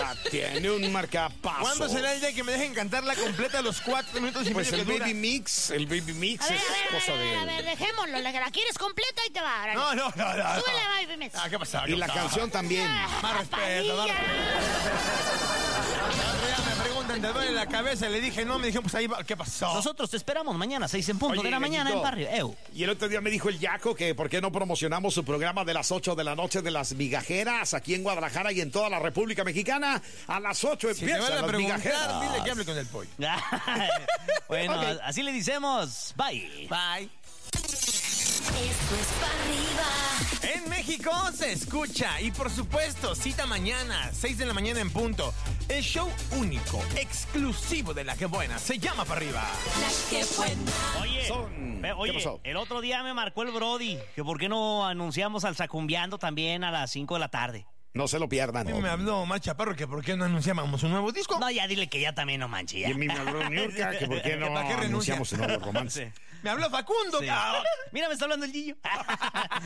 tiene un marcapaso. ¿Cuándo será el día que me dejen cantarla completa los 4 minutos y Pues medio el que dura? Baby Mix es cosa de A él. ver, dejémoslo. ¿La quieres completa? Ahí te va. Órale. No. Súbele, Baby Mix. ¿Qué pasó? Y la canción también. Más respeto, más respeto. Ya me preguntan, ¿te duele la cabeza? Le dije, no, me dijeron, pues ahí va. ¿Qué pasó? Nosotros te esperamos mañana, 6 en punto Oye, de la mañana Gallito, en Barrio. Y el otro día me dijo el Yaco que por qué no promocionamos su programa de las 8 de la noche de las migajeras aquí en Guadalajara y en toda la República Mexicana. A las 8 Si te empiezan van a las preguntar, migajeras. dile que hable con el pollo. Bueno, Ok. así le decimos. Bye. Bye. Esto es para arriba. En México se escucha y por supuesto, cita mañana, 6 de la mañana en punto. El show único, exclusivo de La Que Buena, se llama Pa' Arriba. La que buena. Oye, ¿Qué oye, pasó? el otro día me marcó el Brody, que por qué no anunciamos al Sacumbiando también a las 5 de la tarde. No se lo pierdan. A mí me habló Omar Chaparro que por qué no anunciábamos un nuevo disco. No, ya dile que ya también no manche, ya. Y a mí me habló Niurka que por qué no ¿Para qué renuncia? anunciamos un nuevo romance. Me habló Facundo. Sí. cabrón. Mira, me está hablando el Gillo.